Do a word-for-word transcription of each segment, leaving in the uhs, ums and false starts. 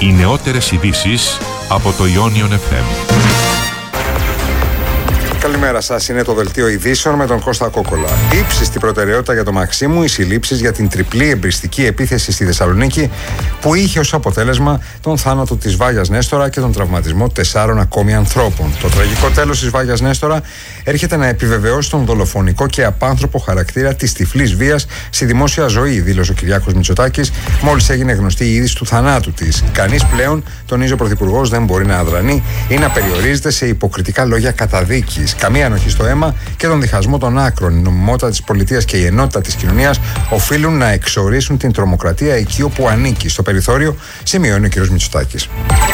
Οι νεότερες ειδήσεις από το Ionion εφ εμ. Καλημέρα σας, είναι το δελτίο ειδήσεων με τον Κώστα Κόκολα. Ύψιστη προτεραιότητα για το Μαξίμου οι συλλήψεις για την τριπλή εμπριστική επίθεση στη Θεσσαλονίκη που είχε ως αποτέλεσμα τον θάνατο της Βάγιας Νέστορα και τον τραυματισμό τεσσάρων ακόμη ανθρώπων. Το τραγικό τέλος της Βάγιας Νέστορα έρχεται να επιβεβαιώσει τον δολοφονικό και απάνθρωπο χαρακτήρα της τυφλής βίας στη δημόσια ζωή, δήλωσε ο Κυριάκος Μητσοτάκης μόλις έγινε γνωστή η είδηση του θανάτου της. Κανείς πλέον, τονίζει ο Πρωθυπουργός, δεν μπορεί να αδρανεί ή να περιορίζεται σε υποκριτικά λόγια καταδίκης. Καμία ανοχή στο αίμα και τον διχασμό των άκρων. Η νομιμότητα της πολιτείας και η ενότητα της κοινωνίας οφείλουν να εξορίσουν την τρομοκρατία εκεί όπου ανήκει. Στο περιθώριο, σημειώνει ο κ. Μητσοτάκης.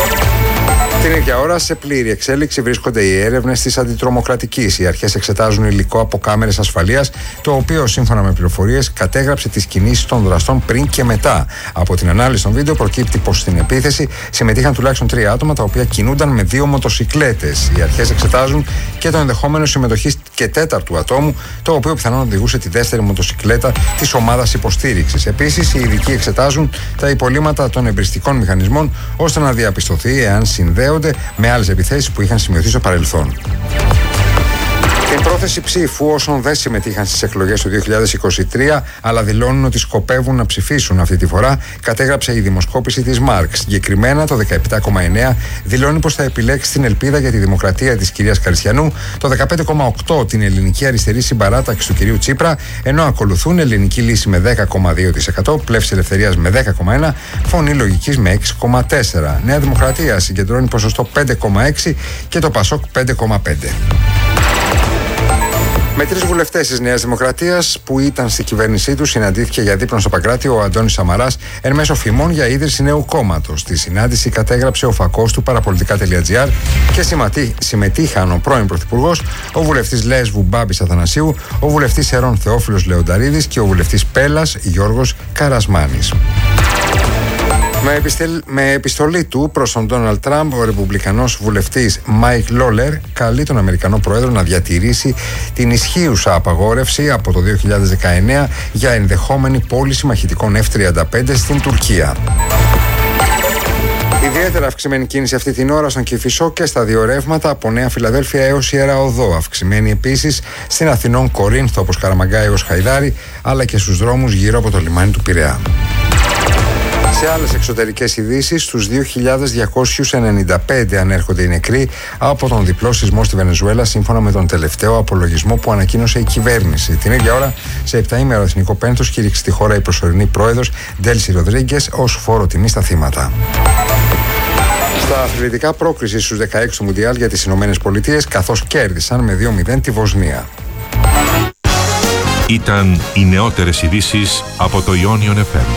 Την ίδια ώρα, σε πλήρη εξέλιξη βρίσκονται οι έρευνες της αντιτρομοκρατικής. Οι αρχές εξετάζουν υλικό από κάμερες ασφαλείας, το οποίο, σύμφωνα με πληροφορίες, κατέγραψε τις κινήσεις των δραστών πριν και μετά. Από την ανάλυση των βίντεο προκύπτει πως στην επίθεση συμμετείχαν τουλάχιστον τρία άτομα, τα οποία κινούνταν με δύο μοτοσικλέτες. Οι αρχές εξετάζουν και το ενδεχόμενο συμμετοχής και τέταρτου ατόμου, το οποίο πιθανόν οδηγούσε τη δεύτερη μοτοσικλέτα της ομάδας υποστήριξης. Επίσης, οι ειδικοί εξετάζουν τα υπολείμματα των εμπριστικών μηχανισμών, ώστε να διαπιστωθεί εάν συνδέονται με άλλες επιθέσεις που είχαν σημειωθεί στο παρελθόν. Την πρόθεση ψήφου όσων δεν συμμετείχαν στις εκλογές του δύο χιλιάδες είκοσι τρία αλλά δηλώνουν ότι σκοπεύουν να ψηφίσουν αυτή τη φορά, κατέγραψε η δημοσκόπηση της Μάρξ. Συγκεκριμένα, το δεκαεπτά κόμμα εννέα δηλώνει πως θα επιλέξει την Ελπίδα για τη Δημοκρατία της κυρίας Καριστιανού, το δεκαπέντε κόμμα οκτώ την Ελληνική Αριστερή Συμπαράταξη του κυρίου Τσίπρα, ενώ ακολουθούν Ελληνική Λύση με δέκα κόμμα δύο τοις εκατό, Πλεύση Ελευθερίας με δέκα κόμμα ένα τοις εκατό, Φωνή Λογικής με έξι κόμμα τέσσερα τοις εκατό. Νέα Δημοκρατία συγκεντρώνει ποσοστό πέντε κόμμα έξι τοις εκατό και το Πασόκ πέντε κόμμα πέντε τοις εκατό. Με τρεις βουλευτές της Νέας Δημοκρατίας που ήταν στη κυβέρνησή του, συναντήθηκε για δείπνο στο Παγκράτιο ο Αντώνης Σαμαράς εν μέσω φημών για ίδρυση νέου κόμματος. Στη συνάντηση κατέγραψε ο φακός του παραπολιτικά τελεία τζι άρ και συμμετείχαν ο πρώην Πρωθυπουργός, ο βουλευτής Λέσβου Μπάμπης Αθανασίου, ο βουλευτής Ερών Θεόφιλος Λεονταρίδης και ο βουλευτής Πέλας Γιώργος Καρασμάνης. Με, επιστελ... με επιστολή του προς τον Ντόναλντ Τραμπ, ο ρεπουμπλικανός βουλευτής Μάικ Λόλερ καλεί τον Αμερικανό Πρόεδρο να διατηρήσει την ισχύουσα απαγόρευση από το δύο χιλιάδες δεκαεννέα για ενδεχόμενη πώληση μαχητικών εφ τριάντα πέντε στην Τουρκία. Ιδιαίτερα αυξημένη κίνηση αυτή την ώρα στον Κηφισό και στα δύο ρεύματα από Νέα Φιλαδέλφια έως Ιερά Οδό. Αυξημένη επίσης στην Αθηνών Κορίνθο όπως Καραμαγκά έως Χαϊδάρι, αλλά και στους δρόμους γύρω από το λιμάνι του Πειραιά. Σε άλλες εξωτερικές ειδήσεις, στους δύο χιλιάδες διακόσιους ενενήντα πέντε ανέρχονται οι νεκροί από τον διπλό σεισμό στη Βενεζουέλα, σύμφωνα με τον τελευταίο απολογισμό που ανακοίνωσε η κυβέρνηση. Την ίδια ώρα, σε επταήμερο εθνικό πένθος, κήρυξε στη χώρα η προσωρινή πρόεδρος Ντέλσι Ροδρίγκες ως φόρο τιμή στα θύματα. Στα αθλητικά, πρόκριση στους δεκαέξι του Μουντιάλ για τις Ηνωμένες Πολιτείες, καθώς κέρδισαν με δύο μηδέν τη Βοσνία. Ήταν οι νεότερες ειδήσεις από το Ionion εφ εμ.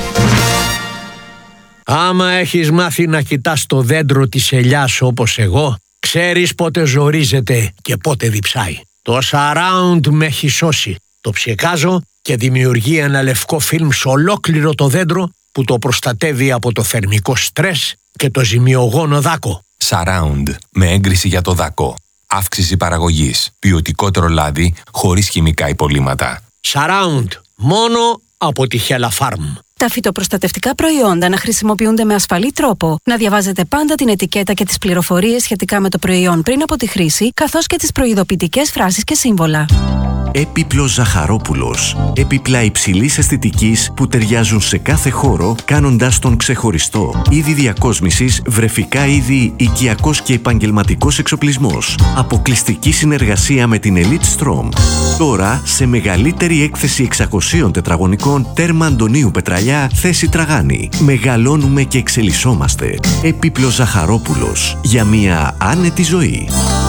Άμα έχεις μάθει να κοιτάς το δέντρο της ελιάς όπως εγώ, ξέρεις πότε ζορίζεται και πότε διψάει. Το Surround με έχει σώσει. Το ψεκάζω και δημιουργεί ένα λευκό φιλμ σε ολόκληρο το δέντρο που το προστατεύει από το θερμικό στρες και το ζημιογόνο δάκο. Surround με έγκριση για το δάκο. Αύξηση παραγωγής. Ποιοτικότερο λάδι χωρίς χημικά υπολείμματα. Surround. Μόνο από τη Hella Farm. Τα φυτοπροστατευτικά προϊόντα να χρησιμοποιούνται με ασφαλή τρόπο, να διαβάζετε πάντα την ετικέτα και τις πληροφορίες σχετικά με το προϊόν πριν από τη χρήση, καθώς και τις προειδοποιητικές φράσεις και σύμβολα. Έπιπλος Ζαχαρόπουλος. Έπιπλα υψηλής αισθητικής που ταιριάζουν σε κάθε χώρο, κάνοντας τον ξεχωριστό. Είδη διακόσμησης, βρεφικά είδη, οικιακός και επαγγελματικός εξοπλισμός. Αποκλειστική συνεργασία με την Elite Strom. Τώρα σε μεγαλύτερη έκθεση εξακοσίων τετραγωνικών, τέρμα Αντωνίου Πετραλιά, θέση Τραγάνη. Μεγαλώνουμε και εξελισσόμαστε. Έπιπλος Ζαχαρόπουλος. Για μια άνετη ζωή.